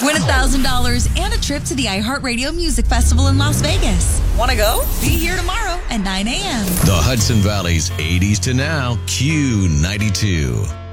Win $1,000 and a trip to the iHeartRadio Music Festival in Las Vegas. Want to go? Be here tomorrow at 9 a.m. The Hudson Valley's 80s to now Q92.